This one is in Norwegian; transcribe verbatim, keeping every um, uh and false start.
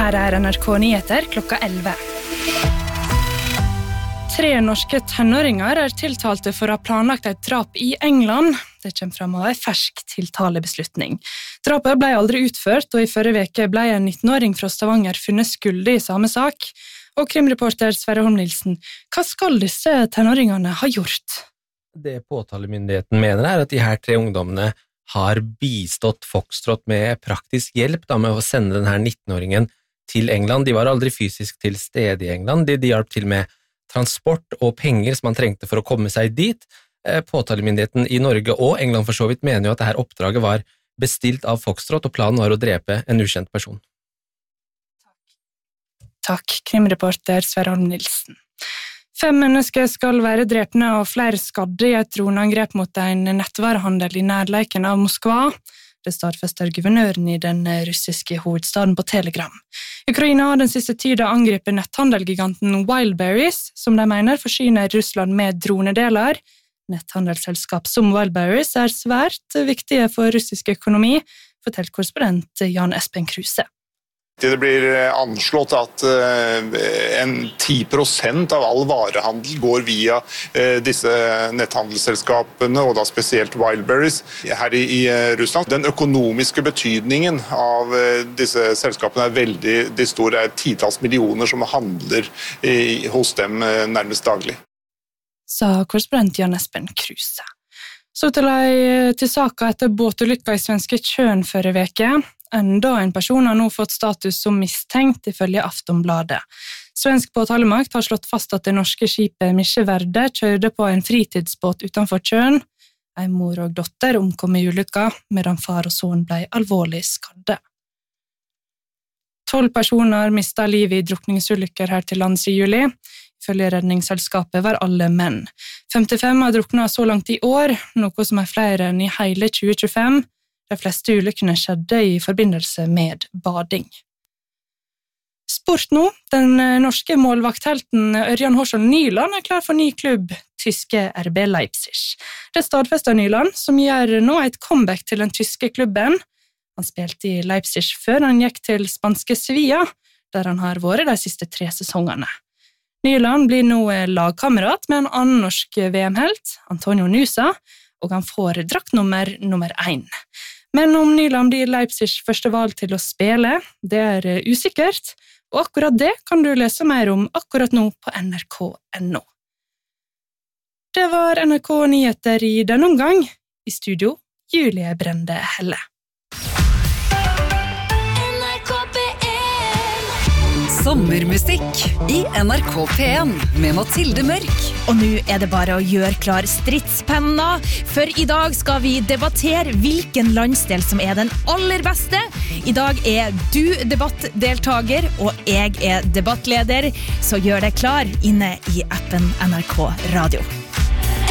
Her er N R K Nyheter klokka elleve. Tre norske tenåringer er tiltalte for å ha planlagt et drap i England. Det kommer frem av en fersk tiltalebeslutning. Drapet ble aldri utført, og i forrige veke ble en nittenåring fra Stavanger funnet skyldig i samme sak. Og krimreporter Sverre Holm Nilsen, hva skal disse tenåringene ha gjort? Det påtalemyndigheten mener er at de her tre ungdommene har bistått Foxtrot med praktisk hjelp da, med å sende denne nittenåringen til England. De var aldri fysisk til stede i England, de, de hjalp til med transport og penger som man trengte for å komme seg dit. Påtalemyndigheten i Norge og England for så vidt mener jo at dette oppdraget var bestilt av Foxtrot, og planen var å drepe en ukjent person. Takk, krimreporter Sverre Holm Nilsen. Fem mennesker skal være drepne og flere skadde i et droneangrep mot en nettvarehandel i nærleiken av Moskva. Det stadfester guvernøren i den russiske hovedstaden på Telegram. Ukraina har den siste tiden angrepet netthandelgiganten Wildberries, som de mener forsyner Russland med dronedeler. Netthandelsselskap som Wildberries er svært viktige for russisk økonomi, forteller korrespondent Jan Espen Kruse. Det blir anslått at en ti prosent av all varehandel går via disse netthandelsselskapene, og da spesielt Wildberries her i Russland. Den økonomiske betydningen av disse selskapene er veldig de store, det er titalls millioner som handler hos dem nærmest daglig. Sa korrespondent Jan Espen Kruse. Så til, til saka etter båtulykka i svenske Tjørn forrige veke. Enda en person har nå fått status som mistenkt ifølge Aftonbladet. Svensk påtalemakt har slått fast at det norske skipet Misje Verde kjørte på en fritidsbåt utenfor Tjørn. En mor og dotter omkom i ulykka, medan far og son ble alvorlig skadde. Tolv personer mistet livet i drukningsulykker her til lands i juli. Ifølge redningsselskapet var alle menn. femtifem har druknet så langt i år, noe som er flere enn i hele tjue tjuefem. De fleste ulykkene skjedde i forbindelse med bading. Sport nå. Den norske målvakthelten Ørjan Horsson Nyland er klar for ny klubb, tyske R B Leipzig. Det stadfester Nyland, som gjør nå et comeback til den tyske klubben. Han spilte i Leipzig før han gikk til spanske Sevilla, der han har vært de siste tre sesongene. Nyland blir nå lagkamerat med en annen norsk V M-helt, Antonio Nusa, og han får draktnummer nummer én. Men om Nyland blir Leipzigs første valg til å spille, det er usikkert, og akkurat det kan du lese mer om akkurat nå på N R K punktum no. Det var N R K Nyheter i denne omgang. I studio, Julie Brende Helle. Sommermusikk i N R K P en med Mathilde Mørk. Og nå er det bare å gjøre klar stridspenna, for i dag skal vi debattere hvilken landsdel som er den aller beste. I dag er du debattdeltager, og jeg er debattleder, så gjør deg klar inne i appen N R K Radio.